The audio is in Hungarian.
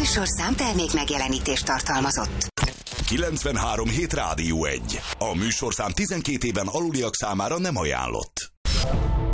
műsorszám termék megjelenítést tartalmazott. 93.7 Rádió 1. A műsorszám 12 éven aluliak számára nem ajánlott.